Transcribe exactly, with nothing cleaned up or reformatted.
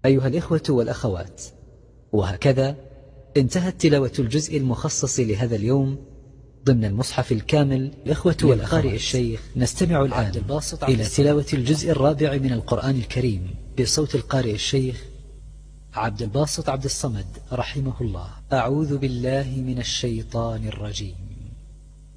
أيها الإخوة والأخوات، وهكذا انتهت تلاوة الجزء المخصص لهذا اليوم ضمن المصحف الكامل الإخوة والأخوات. الشيخ نستمع الآن إلى تلاوة الجزء الرابع من القرآن الكريم بصوت القارئ الشيخ عبد الباسط عبد الصمد رحمه الله. أعوذ بالله من الشيطان الرجيم.